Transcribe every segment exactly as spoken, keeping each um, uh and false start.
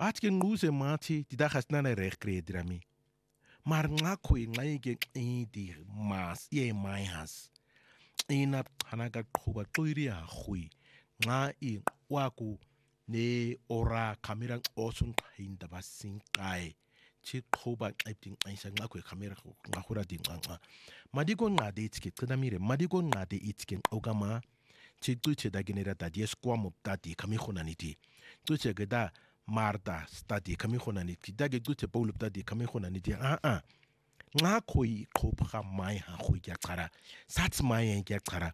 at ke nguse mathi di da khasna na reg create rami mar nga khoi nga ke di mas ye mai has ina hanaka qhuba xiri ya khui nga i waku ne ora camera osun hinda basinqai chi qhuba qeding ayisa nga khoi camera nga khura di nga madiko ngade itike qina mire madiko ngade itike ogama chi tuche da genera da dies kwamo tati kami khona niti tuche geda marda study kami khona niti da ge tuche paulu tati kami khona niti a a nga khoi qhubha mai ha khoi kya qara sats mai kya qara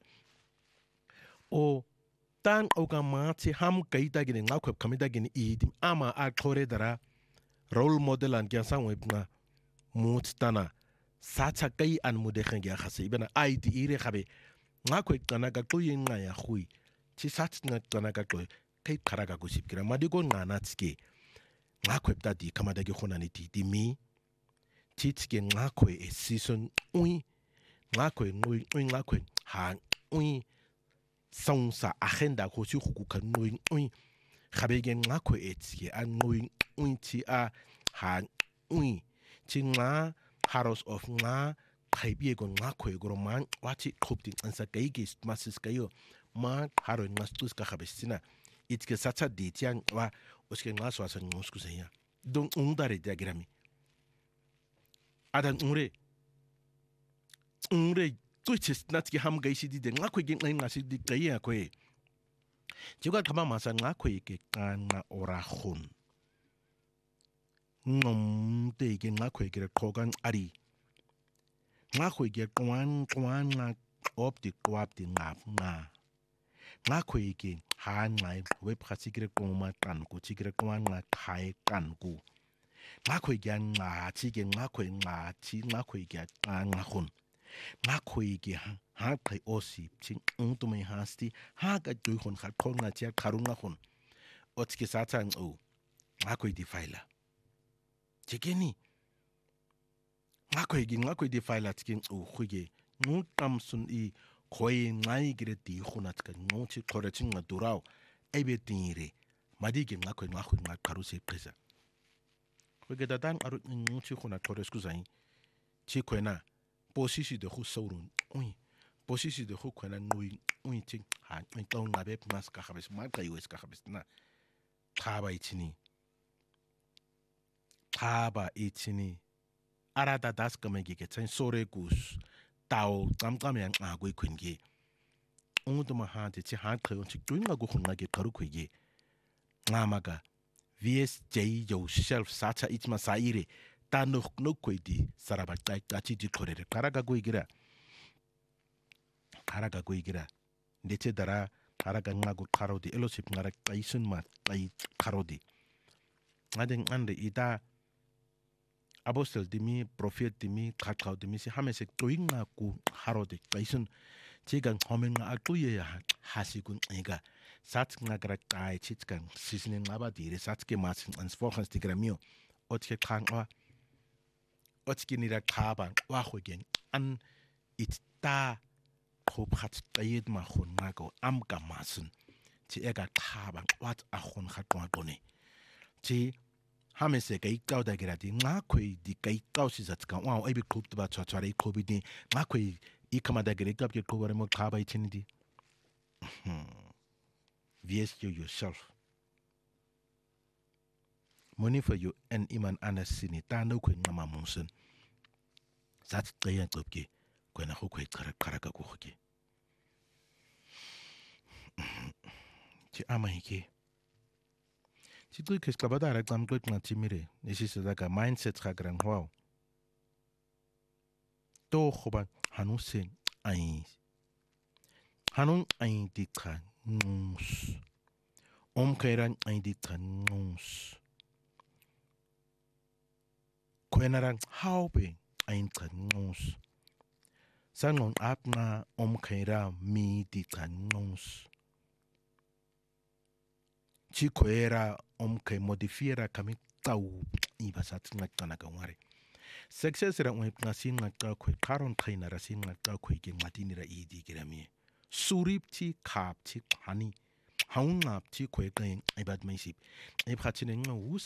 o tan ogama chi ham kaita gene nga khop kamida gene idim ama a khore dara role model an kya sang webna mutstana satsa kai an mudekhen kya khase ibana id ire khabe nga khoi kana ka to yin nga ya khui chi sats nga kana ka to kai khara ka kusip kira madiko nga na tske nga khop ta di kamada ge khona ni ti mi titske nga khoi e season ui nga khoi ngui ui nga khoi ha ui song sa agenda go se go ka ngui ui gabe ge nga khoi e tske a ngui ui ti a ha ui ti nga haros of nga khaibi go nga khoi go man wati khopti ansa kai ge masis kayo ma haro nga stus ka khabesina itske satsa de tiang wa oske nga so asan ngusku seya don undare diagrami adan ure ure tuches natki ham gaisi di de nga khoi ge nga si di kai ya khoi jiga kama masa nga khoi ke kana ora khon ngom te ge nga khoi ge khogan ari nga khoi ge kwan kwan nga opti kwapti nga nga nga khoi ge ha nga we phasigre koma kan ku chigre kwan nga khai kan ku nga khoi ge nga chi ge nga khoi nga chi nga khoi ge nga khon nga khoi ge ha khai osi chi untu me hasti ha ga doi khon kha khon nga chi kharunga khon otske satan o nga khoi di faila chikeni nga khoi ge nga khoi di faila tkin o khuge nu tam sun i khoi ngai gre di khona tska nu chi khore chi nga durao ebe tinire madi ge nga khoi nga khoi nga kharu se presa khuge dadan aru nu chi khona khore skuzai chi khona posisi de khu saurun ui posisi de khu khona ngui ui chi ha ngai tong nga be mas ka khabes ma kai wes ka khabes na khaba ichini khaba ichini arada das kame ge tsen sore gus tao kam kam yang a goi khun ge ungu ma ha de chi ha khoi chi tuin ga go khun ga ge karu khoi ge ngama ga vs j yourself sacha itma saire ta no no khoi di saraba tai ta chi di khore kara ga goi gira kara ga goi gira ndeche dara kara ga nga go kharo di elosip ngara kaisun ma tai kharo di ngaden ande ida apostle dimi prophet dimi khakhau dimi si hamese toinga ku harode kaisun chigan homen nga atuye ya hasigun ega sat nga gra tai chitkan sisne ngaba dire sat ke mas ans vorhans digramio otke khangwa otke nira khaba wa khogen an itta khop khat tayed ma khon nga go am ka masun chi ega khaba wat a khon khat wa tone chi hamese kai kau da gerati nga khoi di kai kau si zat ka wa ebi khop ba cha cha re khobi di nga khoi i kama da gere kap ke khobare mo khaba ichini di vs you yourself money for you and iman anasini ta no khoi ngama monsen zat kaya topke ko na khoi khara khara ka ko khoke chi ama hike si tu ke skabada ra tam klok na timire nesi se daga mindset ga gran wow to khoba hanu sen ai hanun ai dikha nus om kairan ai dikha nus kwenaran haube ai dikha nus sanon apna om kaira mi dikha nus chi kwera om kai modifiera kami tau i basat na kana kaware success ra un nasin na ka khoi karon thaina ra sin na ka khoi ke matini ra i di kirami surip chi khap chi hani haung ngap chi khoi kai ai bad mai sip ai phachine nga us